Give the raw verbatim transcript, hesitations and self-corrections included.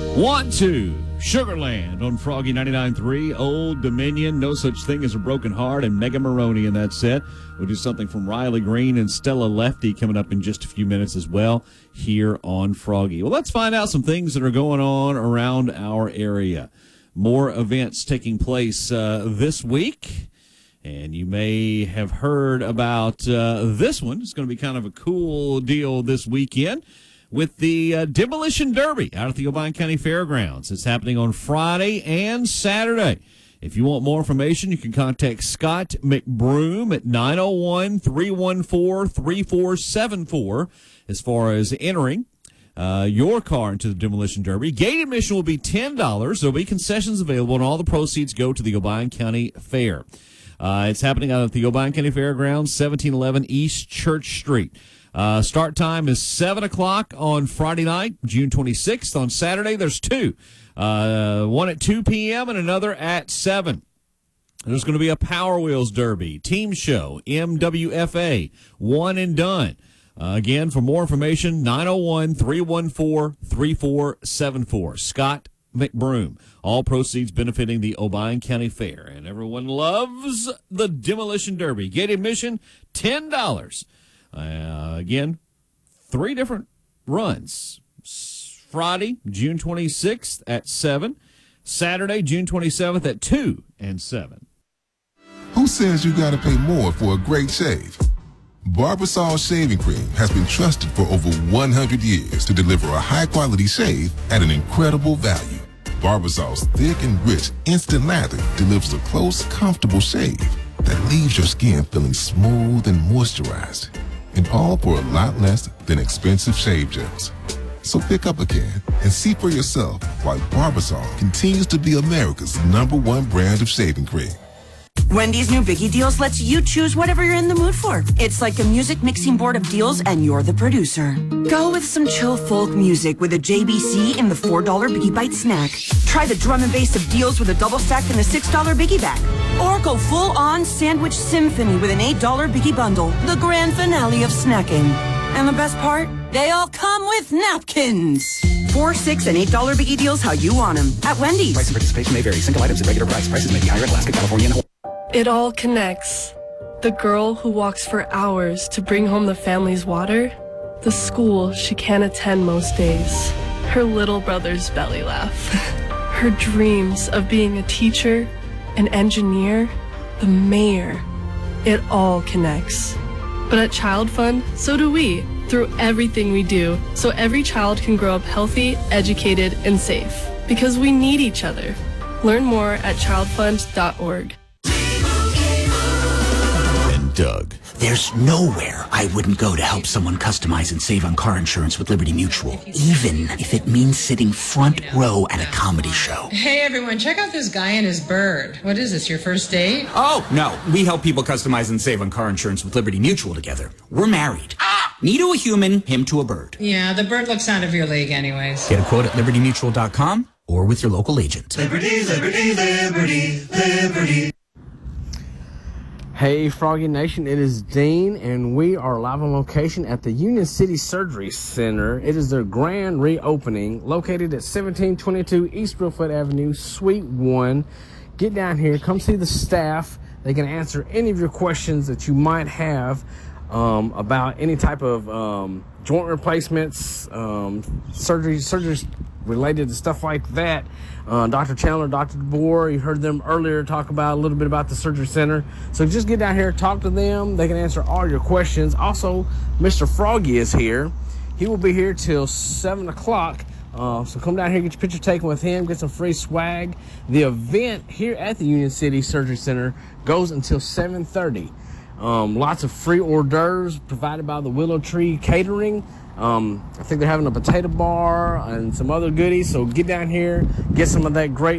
Want to. Sugarland on Froggy ninety-nine point three. Old Dominion. No Such Thing as a Broken Heart. And Mega Maroney in that set. We'll do something from Riley Green and Stella Lefty coming up in just a few minutes as well here on Froggy. Well, let's find out some things that are going on around our area. More events taking place uh, this week. And you may have heard about uh, this one. It's going to be kind of a cool deal this weekend with the uh, Demolition Derby out at the Obion County Fairgrounds. It's happening on Friday and Saturday. If you want more information, you can contact Scott McBroom at nine oh one, three one four, three four seven four as far as entering uh, your car into the Demolition Derby. Gate admission will be ten dollars. There will be concessions available, and all the proceeds go to the Obion County Fair. Uh, it's happening out at the Obion County Fairgrounds, seventeen eleven East Church Street. Uh, start time is seven o'clock on Friday night, June twenty-sixth. On Saturday, there's two. Uh, one at two p.m. and another at seven. There's going to be a Power Wheels Derby, team show, M W F A, one and done. Uh, again, for more information, nine oh one, three one four, three four seven four. Scott McBroom. All proceeds benefiting the Obion County Fair. And everyone loves the Demolition Derby. Gate admission, ten dollars. Uh, again, three different runs. Friday, June twenty-sixth at seven. Saturday, June twenty-seventh at two and seven. Who says you got to pay more for a great shave? Barbasol Shaving Cream has been trusted for over one hundred years to deliver a high-quality shave at an incredible value. Barbasol's thick and rich instant lather delivers a close, comfortable shave that leaves your skin feeling smooth and moisturized. And all for a lot less than expensive shave gels. So pick up a can and see for yourself why Barbasol continues to be America's number one brand of shaving cream. Wendy's new Biggie Deals lets you choose whatever you're in the mood for. It's like a music mixing board of deals, and you're the producer. Go with some chill folk music with a J B C in the four dollar Biggie Bite snack. Try the drum and bass of deals with a double stack in the six dollar Biggie bag. Or go full-on sandwich symphony with an eight dollar Biggie bundle, the grand finale of snacking. And the best part? They all come with napkins. Four, six, and eight dollar Biggie Deals how you want them at Wendy's. Price and participation may vary. Single items at regular price. Prices may be higher in Alaska, California, and Hawaii. It all connects. The girl who walks for hours to bring home the family's water, the school she can't attend most days, her little brother's belly laugh, her dreams of being a teacher, an engineer, the mayor. It all connects. But at Child Fund, so do we, through everything we do, so every child can grow up healthy, educated, and safe. Because we need each other. Learn more at child fund dot org. Doug. There's nowhere I wouldn't go to help someone customize and save on car insurance with Liberty Mutual, even if it means sitting front row at a comedy show. Hey everyone, check out this guy and his bird. What is this, your first date? Oh, no. We help people customize and save on car insurance with Liberty Mutual together. We're married. Me to a human, him to a bird. Yeah, the bird looks out of your league anyways. Get a quote at liberty mutual dot com or with your local agent. Liberty, liberty, liberty, liberty. Hey, Froggy Nation, it is Dean, and we are live on location at the Union City Surgery Center. It is their grand reopening, located at seventeen twenty-two East Brillfoot Avenue, Suite one. Get down here, come see the staff. They can answer any of your questions that you might have um, about any type of um, joint replacements, um, surgery, surgeries related to stuff like that. Uh, Doctor Chandler, Doctor DeBoer, you heard them earlier talk about a little bit about the surgery center. So just get down here, talk to them. They can answer all your questions. Also, Mister Froggy is here. He will be here till seven o'clock. Uh, so come down here, get your picture taken with him, get some free swag. The event here at the Union City Surgery Center goes until seven thirty. Um, lots of free hors d'oeuvres provided by the Willow Tree Catering. Um, I think they're having a potato bar and some other goodies. So get down here, get some of that great